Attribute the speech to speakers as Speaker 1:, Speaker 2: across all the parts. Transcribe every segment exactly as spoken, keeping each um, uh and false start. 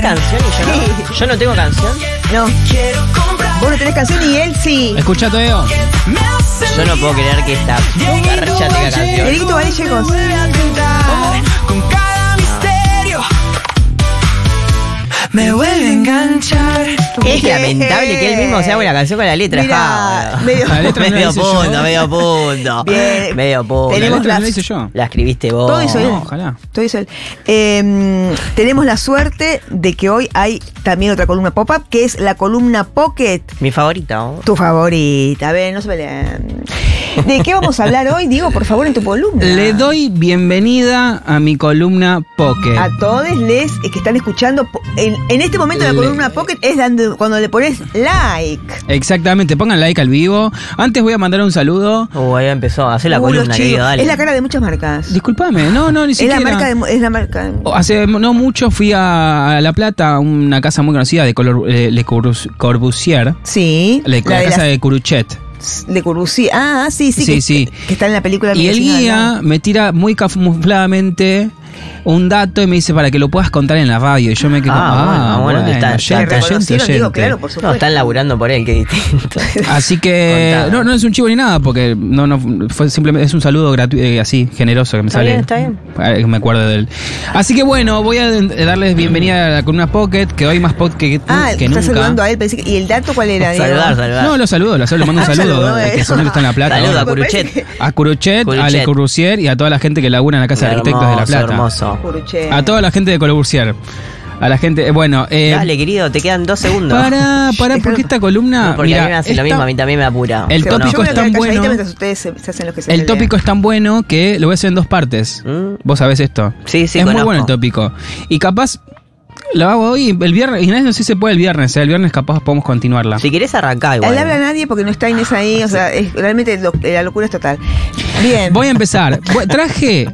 Speaker 1: canción y yo no? ¿Yo no tengo canción?
Speaker 2: No. Vos no tenés canción y él sí.
Speaker 3: Escucha, Teo.
Speaker 1: Yo no puedo creer que esta garcha tenga canción.
Speaker 2: Dieguito Gallegos.
Speaker 4: Con cada misterio me vuelve a enganchar.
Speaker 1: Es lamentable que él mismo se haga una canción con la letra.
Speaker 2: Mirá,
Speaker 1: ja,
Speaker 2: medio,
Speaker 3: La letra no la
Speaker 1: medio
Speaker 3: hice
Speaker 1: punto,
Speaker 3: yo.
Speaker 1: medio punto.
Speaker 2: Bien.
Speaker 1: Medio punto.
Speaker 3: La
Speaker 2: Tenemos
Speaker 3: letra
Speaker 2: las-
Speaker 3: no la hice yo.
Speaker 1: La escribiste vos.
Speaker 2: Todo hizo él.
Speaker 3: No, ojalá.
Speaker 2: Todo hizo él. Eh, tenemos la suerte de que hoy hay también otra columna pop-up, que es la columna Pocket.
Speaker 1: Mi favorita, ¿no?
Speaker 2: Tu favorita. A ver, no se peleen. ¿De qué vamos a hablar hoy? Digo, por favor, en tu columna.
Speaker 3: Le doy bienvenida a mi columna Pocket.
Speaker 2: A todos les eh, que están escuchando. po- En, en este momento la
Speaker 3: Le-
Speaker 2: columna Pocket es dando- cuando le pones like.
Speaker 3: Exactamente, pongan like al vivo. Antes voy a mandar un saludo.
Speaker 1: Uh, ahí empezó a hacer la
Speaker 2: Uh,
Speaker 1: columna,
Speaker 2: los
Speaker 1: querido,
Speaker 2: chicos.
Speaker 1: dale.
Speaker 2: Es la cara de muchas marcas.
Speaker 3: Disculpame, no, no, ni
Speaker 2: Es
Speaker 3: siquiera.
Speaker 2: la marca de, es la marca de-
Speaker 3: Hace no mucho fui a La Plata, a una casa muy conocida de color, eh, Le Corus- Corbusier,
Speaker 2: Sí.
Speaker 3: la, la
Speaker 2: de
Speaker 3: casa
Speaker 2: las-
Speaker 3: de Curuchet.
Speaker 2: Le Corbusier. Ah, sí, sí.
Speaker 3: Sí,
Speaker 2: que,
Speaker 3: sí.
Speaker 2: que está en la película.
Speaker 3: Y el
Speaker 2: Medicina del
Speaker 3: guía
Speaker 2: Mal.
Speaker 3: me tira muy camufladamente un dato y me dice para que lo puedas contar en la radio. Y yo me quedo,
Speaker 1: Ah,
Speaker 3: ah,
Speaker 1: bueno, bueno, está-
Speaker 2: Se
Speaker 3: oyente, oyente,
Speaker 2: reconocieron, digo,
Speaker 3: oyente.
Speaker 2: claro, por supuesto.
Speaker 1: No, están laburando por él, qué distinto.
Speaker 3: Así que
Speaker 1: Contado.
Speaker 3: no, no es un chivo ni nada, porque no, no fue simplemente es un saludo gratuito, eh, así, generoso que me
Speaker 1: Está
Speaker 3: sale.
Speaker 1: bien, está bien.
Speaker 3: Para que me acuerdo de él. Así que bueno, voy a eh, darles bienvenida a la columna Pocket, que hoy más Pocket que,
Speaker 2: Ah,
Speaker 3: que
Speaker 2: está
Speaker 3: nunca.
Speaker 2: saludando a él. Pensé que- ¿Y el dato cuál era? Diego?
Speaker 1: Saludar, saludar.
Speaker 3: No, lo saludo, lo saludo, le mando un
Speaker 2: Ah,
Speaker 3: saludo,
Speaker 2: saludó,
Speaker 3: eh, que
Speaker 2: eh.
Speaker 3: seguro está en La Plata.
Speaker 1: Saluda a
Speaker 3: ahora.
Speaker 1: Curuchet.
Speaker 3: A Curuchet, a Le Corbusier y a toda la gente que labura en la Casa de Arquitectos de La Plata.
Speaker 1: Hermoso.
Speaker 2: Curuchet.
Speaker 3: A toda la gente de Corbusier. A la gente, eh, bueno, eh,
Speaker 1: Dale, querido, te quedan dos segundos.
Speaker 3: para, para, porque esta columna,
Speaker 1: Porque
Speaker 3: mira,
Speaker 1: a mí me hace lo
Speaker 3: esta-
Speaker 1: mismo, a mí también me apura.
Speaker 3: El
Speaker 2: Se-
Speaker 3: tópico
Speaker 2: yo me voy a
Speaker 3: es tan
Speaker 2: quedar calladita
Speaker 3: bueno.
Speaker 2: mientras ustedes se, se hacen lo que se
Speaker 3: El
Speaker 2: pelean.
Speaker 3: tópico es tan bueno que lo voy a hacer en dos partes.
Speaker 1: ¿Mm?
Speaker 3: Vos sabés esto.
Speaker 1: Sí, sí,
Speaker 3: Es muy
Speaker 1: conozco.
Speaker 3: bueno el tópico. Y capaz lo hago hoy, el viernes, y no sé si se puede el viernes, ¿eh? El viernes capaz podemos continuarla.
Speaker 1: Si querés arrancar igual.
Speaker 2: No habla a nadie porque no está Inés ahí. O sea, es, realmente lo- la locura es total. Bien.
Speaker 3: Voy a empezar. Bu- Traje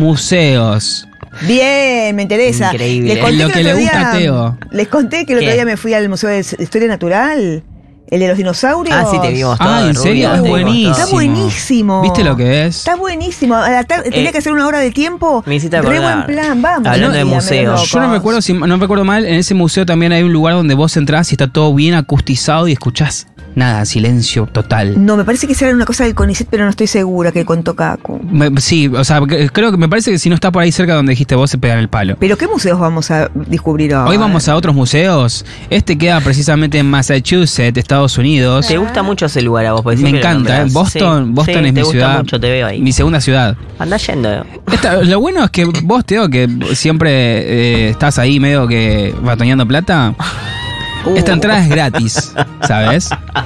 Speaker 3: museos.
Speaker 2: Bien, me interesa.
Speaker 1: Increíble.
Speaker 2: Les conté
Speaker 3: Lo
Speaker 2: el
Speaker 3: que le
Speaker 2: otro
Speaker 3: gusta
Speaker 2: día-
Speaker 3: a Teo.
Speaker 2: Les conté que el otro
Speaker 1: ¿Qué?
Speaker 2: día me fui al Museo de Historia Natural, el de los dinosaurios.
Speaker 1: Ah, sí, te vimos todo.
Speaker 3: Ah, ¿en
Speaker 1: Rubio,
Speaker 3: serio?
Speaker 1: te
Speaker 3: Es
Speaker 1: vimos
Speaker 3: buenísimo.
Speaker 1: todo.
Speaker 2: Está buenísimo.
Speaker 3: ¿Viste lo que es?
Speaker 2: Está buenísimo. A la tarde, tenía
Speaker 1: Eh,
Speaker 2: que hacer una hora de tiempo.
Speaker 1: me hiciste
Speaker 2: Re buen
Speaker 1: acordar.
Speaker 2: plan, vamos.
Speaker 1: Hablando de
Speaker 2: Dígame,
Speaker 1: museos.
Speaker 2: locos.
Speaker 3: Yo no recuerdo, si no recuerdo mal, en ese museo también hay un lugar donde vos entrás y está todo bien acustizado y escuchás nada, silencio total.
Speaker 2: No, me parece que era una cosa del CONICET, pero no estoy segura que contó Cacu.
Speaker 3: Me- sí, o sea, que- creo que me parece que si no está por ahí cerca donde dijiste vos se pegan el palo.
Speaker 2: ¿Pero qué museos vamos a descubrir hoy?
Speaker 3: Hoy vamos a otros museos. Este queda precisamente en Massachusetts, Estados Unidos.
Speaker 1: Te gusta mucho ese lugar a vos. porque
Speaker 3: Me
Speaker 1: siempre lo
Speaker 3: encanta, ¿eh?
Speaker 1: nombrás.
Speaker 3: Boston,
Speaker 1: Sí,
Speaker 3: Boston
Speaker 1: sí,
Speaker 3: es
Speaker 1: te
Speaker 3: mi
Speaker 1: gusta
Speaker 3: ciudad.
Speaker 1: mucho, te veo ahí.
Speaker 3: Mi segunda ciudad.
Speaker 1: Andá yendo.
Speaker 3: Esta- lo bueno es que vos, Teo, que siempre eh, estás ahí medio que ratoneando plata.
Speaker 1: Uh.
Speaker 3: Esta entrada es gratis, ¿sabes?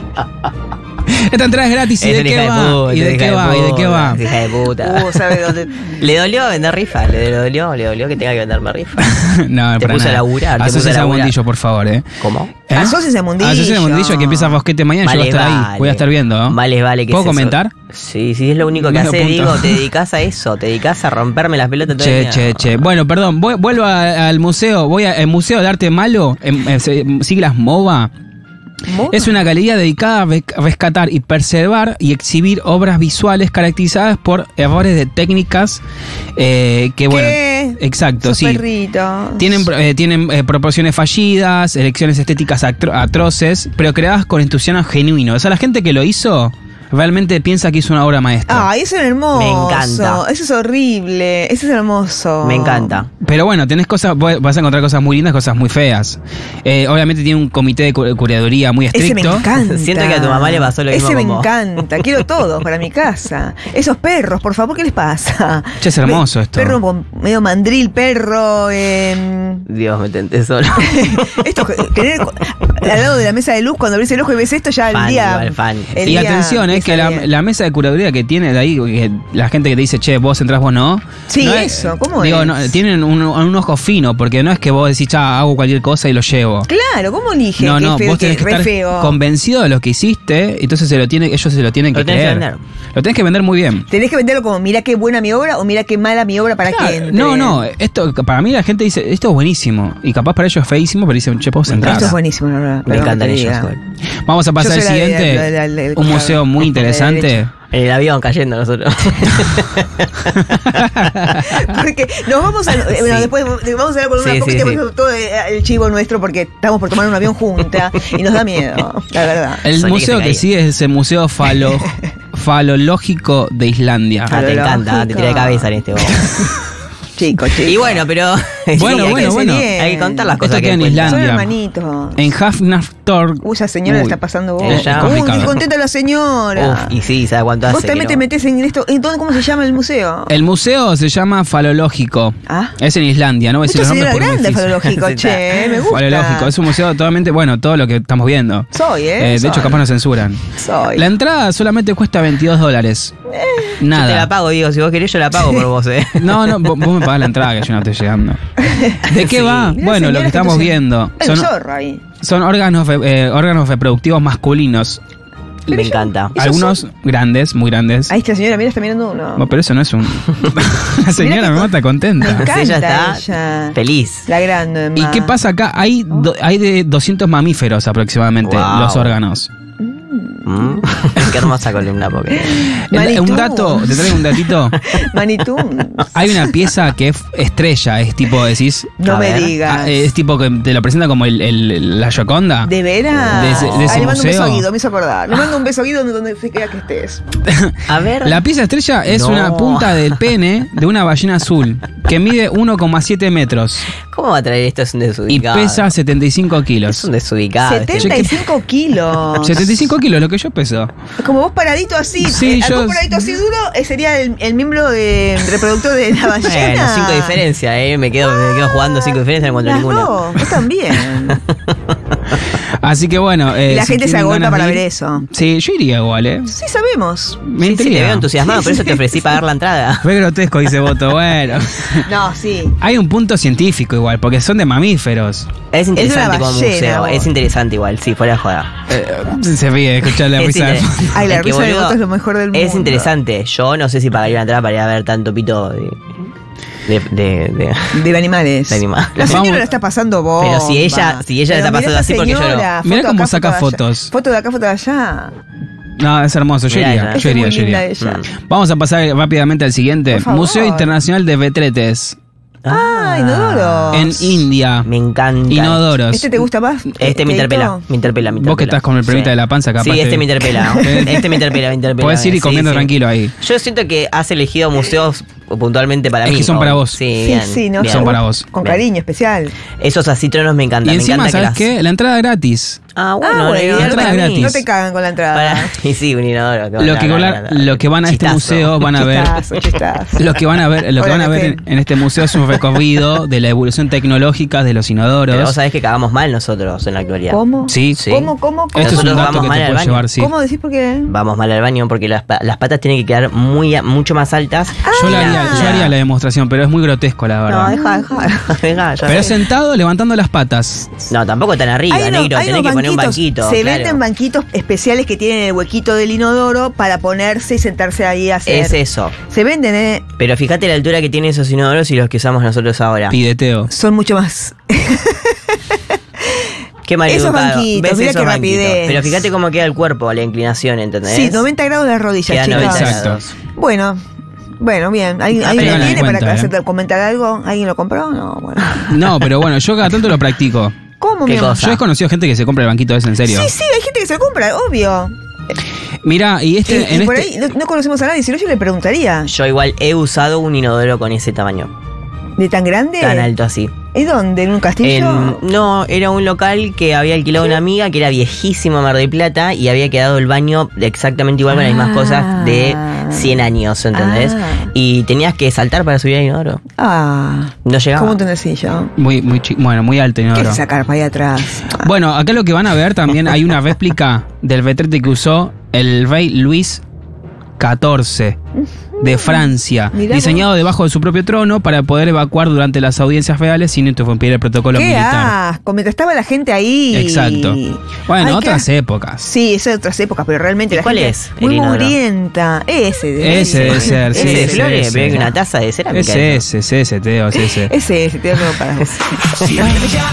Speaker 3: Esta entrada es gratis. ¿Y
Speaker 1: Es
Speaker 3: de
Speaker 1: una
Speaker 3: qué
Speaker 1: hija
Speaker 3: va?
Speaker 1: puta,
Speaker 3: ¿Y de
Speaker 1: hija
Speaker 3: qué va? ¿Y de qué
Speaker 1: puta,
Speaker 3: va?
Speaker 1: Hija de puta.
Speaker 2: Uh, ¿sabe dónde?
Speaker 1: Le dolió vender rifa, le dolió, le dolió que tenga que venderme rifa.
Speaker 3: No,
Speaker 1: Te
Speaker 3: para
Speaker 1: puse a
Speaker 3: nada.
Speaker 1: laburar, te puse a
Speaker 3: Asocias a
Speaker 1: laburar.
Speaker 3: Mundillo, por favor, ¿eh?
Speaker 1: ¿Cómo?
Speaker 3: ¿Eh?
Speaker 2: Asocias a Mundillo.
Speaker 3: Asocias a Mundillo, que empieza Bosquete mañana. yo voy a estar ahí.
Speaker 1: vale.
Speaker 3: Voy a estar viendo, ¿no?
Speaker 1: Vale, vale. Que
Speaker 3: ¿Puedo
Speaker 1: es eso.
Speaker 3: comentar?
Speaker 1: Sí, sí, es lo único que
Speaker 3: Medio
Speaker 1: haces,
Speaker 3: punto.
Speaker 1: digo, te dedicas a eso, te dedicas a romperme las pelotas todo el
Speaker 3: Che,
Speaker 1: día.
Speaker 3: che, che. Bueno, perdón, voy- vuelvo a- al museo. Voy al Museo de Arte Malo, en, en- en siglas MOVA.
Speaker 2: ¿Mo?
Speaker 3: Es una galería dedicada a rec- rescatar y preservar y exhibir obras visuales caracterizadas por errores de técnicas eh, que, bueno,
Speaker 2: ¿Qué?
Speaker 3: exacto,
Speaker 2: Sos
Speaker 3: sí.
Speaker 2: perrito.
Speaker 3: Tienen, eh, tienen eh, proporciones fallidas, elecciones estéticas atro- atroces, pero creadas con entusiasmo genuino. O sea, la gente que lo hizo realmente piensa que hizo una obra maestra.
Speaker 2: Ay, eso es hermoso.
Speaker 1: Me encanta.
Speaker 2: Eso es horrible. Eso es hermoso.
Speaker 1: Me encanta.
Speaker 3: Pero bueno, tenés cosas, vos- vas a encontrar cosas muy lindas, cosas muy feas. Eh, obviamente tiene un comité de cu- curaduría muy
Speaker 2: Ese me
Speaker 3: estricto.
Speaker 2: encanta.
Speaker 1: Siento que a tu mamá le pasó lo mismo
Speaker 2: Ese me
Speaker 1: con vos.
Speaker 2: encanta. Quiero todos para mi casa. Esos perros, por favor, ¿qué les pasa?
Speaker 3: Che, es hermoso esto.
Speaker 2: Perro con- medio mandril, perro. Eh,
Speaker 1: Dios, me tenté solo.
Speaker 2: esto, tener al lado de la mesa de luz, cuando abrís el ojo y ves esto, ya el
Speaker 1: Fan,
Speaker 2: día.
Speaker 1: igual, fan.
Speaker 2: el
Speaker 3: Y
Speaker 2: día
Speaker 3: atención, es que
Speaker 2: empieza
Speaker 3: la,
Speaker 2: bien.
Speaker 3: la mesa de curaduría que tiene de ahí, que la gente que te dice, che, vos entrás, vos no.
Speaker 2: Sí,
Speaker 3: no es-
Speaker 2: eso, ¿cómo
Speaker 3: digo,
Speaker 2: es?
Speaker 3: no, tienen un, un ojo fino, porque no es que vos decís, ya, hago cualquier cosa y lo llevo.
Speaker 2: Claro, ¿cómo elige?
Speaker 3: No,
Speaker 2: que
Speaker 3: no,
Speaker 2: es feo,
Speaker 3: vos tenés que
Speaker 2: es re
Speaker 3: estar
Speaker 2: feo?
Speaker 3: convencido de lo que hiciste, entonces se lo tiene, ellos se lo tienen que
Speaker 1: Lo tenés que
Speaker 3: creer.
Speaker 1: vender.
Speaker 3: Lo tenés que vender muy bien.
Speaker 2: Tenés que venderlo como, mira qué buena mi obra o mira qué mala mi obra para
Speaker 3: Claro,
Speaker 2: que entre.
Speaker 3: no, no, esto para mí la gente dice, esto es buenísimo. Y capaz para ellos es feísimo, pero dicen, che, vos entrás.
Speaker 2: Esto es buenísimo, la verdad.
Speaker 1: Me
Speaker 2: perdón
Speaker 1: encantan
Speaker 2: que te
Speaker 1: ellos.
Speaker 2: diga.
Speaker 1: igual.
Speaker 3: Vamos a pasar
Speaker 2: Yo
Speaker 3: al
Speaker 2: soy la de-
Speaker 3: siguiente.
Speaker 2: la- la- la- la-
Speaker 3: un museo muy
Speaker 2: la
Speaker 3: interesante.
Speaker 2: derecha.
Speaker 1: En el avión cayendo nosotros.
Speaker 2: Porque nos vamos a. eh, Bueno,
Speaker 1: Sí.
Speaker 2: después vamos a hablar con una
Speaker 1: Sí,
Speaker 2: poco
Speaker 1: sí,
Speaker 2: y
Speaker 1: sí.
Speaker 2: tenemos todo el chivo nuestro porque estamos por tomar un avión juntas y nos da miedo, la verdad.
Speaker 3: El
Speaker 1: Soñé que
Speaker 3: museo
Speaker 1: se
Speaker 3: que
Speaker 1: caía.
Speaker 3: sigue es el Museo Falo, Falológico de Islandia.
Speaker 1: Ah, te encanta,
Speaker 2: Lógico.
Speaker 1: te tiré de cabeza en este vos.
Speaker 2: Chico, chico.
Speaker 1: Y bueno, pero.
Speaker 3: Bueno,
Speaker 1: sí, hay
Speaker 3: bueno,
Speaker 1: que-
Speaker 3: bueno.
Speaker 1: Hay que contar las
Speaker 3: Esto
Speaker 1: cosas que
Speaker 3: queda en
Speaker 1: cuentan.
Speaker 2: Son
Speaker 3: Islandia.
Speaker 2: hermanitos.
Speaker 3: En Hafnartorp.
Speaker 2: Uy, esa señora
Speaker 3: Uy,
Speaker 2: le está pasando vos.
Speaker 1: Ella-
Speaker 3: es
Speaker 2: Uy,
Speaker 3: complicado.
Speaker 2: qué contenta la señora.
Speaker 1: Uf, y sí, ¿sabes cuánto hace?
Speaker 2: Vos también
Speaker 1: que
Speaker 2: te
Speaker 1: no?
Speaker 2: metés en esto. Entonces, ¿cómo se llama el museo?
Speaker 3: El museo se llama Falológico.
Speaker 2: Ah.
Speaker 3: Es en Islandia, no voy a decir
Speaker 2: Esta
Speaker 3: los nombres
Speaker 2: señora
Speaker 3: porque es
Speaker 2: grande,
Speaker 3: muy difícil.
Speaker 2: falológico, che, me gusta.
Speaker 3: Falológico, es un museo totalmente, bueno, todo lo que estamos viendo.
Speaker 2: Soy, ¿eh?
Speaker 3: Eh, de
Speaker 2: Soy.
Speaker 3: hecho, capaz nos censuran.
Speaker 2: Soy.
Speaker 3: La entrada solamente cuesta veintidós dólares.
Speaker 1: Yo te la
Speaker 3: Nada.
Speaker 1: pago, digo, si vos querés yo la pago por vos, eh.
Speaker 3: No, no, vos, vos me pagás la entrada que yo no estoy llegando. ¿De qué
Speaker 1: Sí.
Speaker 3: va?
Speaker 2: Mirá,
Speaker 3: Bueno, lo
Speaker 2: señora,
Speaker 3: que estamos
Speaker 2: entonces-
Speaker 3: viendo
Speaker 2: Hay un
Speaker 3: son,
Speaker 2: zorro ahí.
Speaker 3: son órganos, re- eh, órganos reproductivos masculinos.
Speaker 1: Me encanta.
Speaker 2: Esos
Speaker 3: Algunos grandes, muy grandes.
Speaker 2: Ahí está, señora, mira, está mirando uno.
Speaker 3: Bueno, pero eso no es un. La señora
Speaker 2: Mirá que
Speaker 3: me
Speaker 2: con-
Speaker 3: mata
Speaker 2: Me
Speaker 3: contenta.
Speaker 2: encanta
Speaker 1: Ella está
Speaker 2: ella.
Speaker 1: feliz.
Speaker 2: La grande,
Speaker 3: ¿Y qué pasa acá? Hay, do- hay de doscientos mamíferos aproximadamente,
Speaker 1: Wow.
Speaker 3: los órganos.
Speaker 1: Mm. Qué hermosa columna, porque.
Speaker 3: El-
Speaker 2: Manitou.
Speaker 3: un dato, te traigo un datito.
Speaker 2: Manitú.
Speaker 3: Hay una pieza que es estrella, es tipo, decís.
Speaker 2: No
Speaker 1: A
Speaker 2: me
Speaker 1: ver.
Speaker 2: digas.
Speaker 3: ah, es tipo que te lo presenta como el, el- la Gioconda.
Speaker 2: ¿De veras?
Speaker 3: de ese- de ese
Speaker 2: Ay, le mando un beso a
Speaker 3: museo.
Speaker 2: Guido, me hizo acordar. Le mando un beso a Guido donde, donde se queda que estés.
Speaker 1: A ver.
Speaker 3: La pieza estrella es
Speaker 1: No.
Speaker 3: una punta del pene de una ballena azul que mide uno coma siete metros
Speaker 1: ¿Cómo va a traer esto? Es un
Speaker 3: y
Speaker 1: desubicado.
Speaker 3: pesa setenta y cinco
Speaker 1: Es
Speaker 3: kilos.
Speaker 1: un desubicado. este
Speaker 2: setenta y cinco kilos.
Speaker 3: setenta y cinco kilos, lo que yo peso.
Speaker 2: Como vos paradito así.
Speaker 3: Sí,
Speaker 2: eh,
Speaker 3: yo-
Speaker 2: vos paradito así duro, eh, sería el, el miembro de, reproductor de la ballena.
Speaker 1: Bueno, cinco diferencias, eh. Me quedo, me quedo jugando cinco diferencias, no encuentro
Speaker 2: Las
Speaker 1: ninguna.
Speaker 2: dos, vos también.
Speaker 3: Así que bueno. eh,
Speaker 2: Y la
Speaker 3: si
Speaker 2: gente se
Speaker 3: tienen
Speaker 2: agolpa
Speaker 3: ganas
Speaker 2: para
Speaker 3: de ir-
Speaker 2: ver eso.
Speaker 3: Sí, yo iría igual, ¿eh?
Speaker 2: Sí, sabemos.
Speaker 3: Me
Speaker 1: Sí, sí, te
Speaker 3: intriga.
Speaker 1: veo entusiasmado, por eso te ofrecí pagar la entrada.
Speaker 3: Fue grotesco, dice Voto. Bueno.
Speaker 2: No, sí.
Speaker 3: Hay un punto científico igual, porque son de mamíferos.
Speaker 1: Es interesante
Speaker 2: una
Speaker 1: como
Speaker 2: ballena,
Speaker 1: museo,
Speaker 2: vos.
Speaker 1: es interesante igual, sí, fuera de joda.
Speaker 3: Eh, se ríe escuchar la
Speaker 1: Es
Speaker 3: risa. de
Speaker 1: inter-
Speaker 3: fondo.
Speaker 2: Ay, la
Speaker 1: Es que,
Speaker 2: risa de
Speaker 1: boludo,
Speaker 2: Voto es lo mejor del mundo.
Speaker 1: Es interesante. Yo no sé si pagaría una entrada para ir a ver tanto pito de. de. de. de-
Speaker 2: De animales.
Speaker 1: De animales.
Speaker 2: La señora
Speaker 3: Vamos.
Speaker 2: la está pasando vos.
Speaker 1: Pero si ella- si ella la está pasando así, porque yo no.
Speaker 3: Mirá cómo saca fotos.
Speaker 2: Foto de acá, foto de allá.
Speaker 3: No, es hermoso. Yo
Speaker 1: Mirá
Speaker 3: iría,
Speaker 1: ella.
Speaker 3: yo
Speaker 2: Esa es
Speaker 3: iría,
Speaker 2: muy
Speaker 3: yo
Speaker 2: linda
Speaker 3: iría.
Speaker 2: ella.
Speaker 1: Mm.
Speaker 3: Vamos a pasar rápidamente al siguiente.
Speaker 2: Por favor.
Speaker 3: Museo Internacional de Vetretes.
Speaker 2: Ah, inodoros.
Speaker 3: En India.
Speaker 1: Me encanta.
Speaker 3: Inodoros.
Speaker 2: ¿Este te gusta más?
Speaker 1: Este me interpela, me interpela, me interpela.
Speaker 3: Vos que estás con el problemita de la panza, capaz
Speaker 1: Sí,
Speaker 3: te-
Speaker 1: este me interpela. Este me interpela, me interpela.
Speaker 3: Podés ir y
Speaker 1: Sí,
Speaker 3: comiendo
Speaker 1: sí.
Speaker 3: tranquilo ahí.
Speaker 1: Yo siento que has elegido museos puntualmente para
Speaker 3: Es
Speaker 1: mí.
Speaker 3: que son
Speaker 1: ¿no?
Speaker 3: para vos.
Speaker 1: Sí,
Speaker 2: Sí,
Speaker 1: bien,
Speaker 2: sí, no
Speaker 1: bien.
Speaker 3: Son para vos.
Speaker 2: Con
Speaker 1: Bien.
Speaker 2: cariño especial.
Speaker 1: Esos así tronos me
Speaker 3: Y
Speaker 1: encantan. me
Speaker 3: encima,
Speaker 1: encanta
Speaker 3: ¿sabes
Speaker 1: que las-
Speaker 3: qué? La entrada gratis.
Speaker 1: Ah, bueno,
Speaker 2: ah,
Speaker 1: no,
Speaker 2: bueno,
Speaker 1: no,
Speaker 2: y
Speaker 1: no,
Speaker 3: entrada
Speaker 1: para mí.
Speaker 3: gratis.
Speaker 2: no te cagan con la entrada.
Speaker 1: Para- Y sí, un inodoro. que
Speaker 3: Lo
Speaker 1: van
Speaker 3: que,
Speaker 1: a-
Speaker 3: van a-
Speaker 1: a- a-
Speaker 3: lo que van a este
Speaker 1: chistazo.
Speaker 3: museo van a ver.
Speaker 2: Chistazo, chistazo.
Speaker 3: Lo que van a ver, lo que
Speaker 2: Hola,
Speaker 3: van a ver en,
Speaker 2: Raquel.
Speaker 3: en este museo es un recorrido de la evolución tecnológica de los
Speaker 1: Pero vos
Speaker 3: inodoros.
Speaker 1: sabés que cagamos mal nosotros en la actualidad.
Speaker 2: ¿Cómo?
Speaker 3: Sí.
Speaker 1: Sí.
Speaker 2: ¿Cómo, cómo, cómo?
Speaker 3: Esto es un
Speaker 1: Nosotros
Speaker 3: dato
Speaker 1: vamos
Speaker 3: que
Speaker 1: mal
Speaker 3: te
Speaker 1: al
Speaker 3: puedes
Speaker 1: baño.
Speaker 3: llevar, sí.
Speaker 2: ¿Cómo decís por qué?
Speaker 1: Vamos mal al baño porque las, pa- las patas tienen que quedar muy a- mucho más altas.
Speaker 3: Yo, la
Speaker 2: Ah.
Speaker 3: haría, yo haría la demostración, pero es muy grotesco, la
Speaker 1: No,
Speaker 3: verdad.
Speaker 1: deja, deja. deja ya
Speaker 3: pero
Speaker 1: sé.
Speaker 3: sentado levantando las patas.
Speaker 1: No, tampoco tan arriba,
Speaker 2: Hay unos-
Speaker 1: negro.
Speaker 2: hay
Speaker 1: Tenés
Speaker 2: unos
Speaker 1: que poner un
Speaker 2: banquitos.
Speaker 1: banquito.
Speaker 2: Se
Speaker 1: claro.
Speaker 2: venden banquitos especiales que tienen el huequito del inodoro para ponerse y sentarse ahí a hacer.
Speaker 1: Es eso.
Speaker 2: Se venden, ¿eh?
Speaker 1: Pero fíjate la altura que tienen esos inodoros y los que usamos nosotros ahora.
Speaker 3: Pideteo.
Speaker 2: Son mucho más.
Speaker 1: Qué mal
Speaker 2: Esos
Speaker 1: educado.
Speaker 2: banquitos,
Speaker 1: ¿Ves
Speaker 2: mirá
Speaker 1: esos
Speaker 2: qué
Speaker 1: banquitos?
Speaker 2: rapidez.
Speaker 1: Pero fíjate cómo queda el cuerpo, la inclinación, ¿entendés?
Speaker 2: Sí, noventa grados de rodillas,
Speaker 1: Queda
Speaker 2: chicos.
Speaker 1: noventa
Speaker 3: Exacto.
Speaker 1: grados.
Speaker 2: Bueno, bueno, bien. ¿Alguien, ¿alguien
Speaker 3: Tengan
Speaker 2: lo
Speaker 3: en
Speaker 2: tiene
Speaker 3: cuenta,
Speaker 2: para
Speaker 3: ¿eh?
Speaker 2: hacer, comentar algo? ¿Alguien lo compró? No, bueno.
Speaker 3: No, pero bueno, yo cada tanto lo practico.
Speaker 2: ¿Cómo,
Speaker 1: ¿Qué
Speaker 2: mi amor?
Speaker 1: cosa?
Speaker 3: Yo he conocido gente que se compra el banquito ese en serio.
Speaker 2: Sí, sí, hay gente que se lo compra, obvio.
Speaker 3: Mira, y
Speaker 2: Y,
Speaker 3: este,
Speaker 2: y
Speaker 3: en
Speaker 2: por
Speaker 3: este,
Speaker 2: ahí no, no conocemos a nadie, si no yo le preguntaría.
Speaker 1: Yo igual he usado un inodoro con ese tamaño.
Speaker 2: ¿De tan grande?
Speaker 1: Tan alto así.
Speaker 2: ¿Y dónde? ¿En un castillo?
Speaker 1: En- no, era un local que había alquilado una amiga que era viejísimo Mar del Plata y había quedado el baño exactamente igual con las mismas
Speaker 2: Ah.
Speaker 1: cosas de cien años, ¿entendés?
Speaker 2: Ah.
Speaker 1: Y tenías que saltar para subir al inodoro.
Speaker 2: Ah.
Speaker 1: No llegaba.
Speaker 2: ¿Cómo entendés yo?
Speaker 3: muy, muy chi- bueno, muy alto
Speaker 2: ¿Qué
Speaker 3: inodoro.
Speaker 2: es sacar para ahí atrás? Ah.
Speaker 3: Bueno, acá lo que van a ver también hay una réplica del retrete que usó el rey Luis catorce de Francia,
Speaker 2: Mirá
Speaker 3: diseñado
Speaker 2: vos.
Speaker 3: debajo de su propio trono para poder evacuar durante las audiencias reales sin interrumpir el protocolo
Speaker 2: ¡Qué
Speaker 3: militar.
Speaker 2: asco! Mientras estaba la gente ahí.
Speaker 3: Exacto. Bueno,
Speaker 2: Ay, qué
Speaker 3: otras
Speaker 2: asco.
Speaker 3: épocas.
Speaker 2: Sí, esas otras épocas, pero realmente
Speaker 1: ¿Y
Speaker 2: la
Speaker 1: cuál
Speaker 2: gente
Speaker 1: es el
Speaker 2: muy
Speaker 1: inodoro?
Speaker 2: mugrienta. Ese debe
Speaker 3: Ese debe ser,
Speaker 1: Ese
Speaker 3: sí,
Speaker 1: de
Speaker 3: sí,
Speaker 1: flores,
Speaker 3: sí.
Speaker 1: veo que una taza de cerámica.
Speaker 3: Es ese, es ese, Teo, es ese.
Speaker 2: Ese, ese, te lo para vos.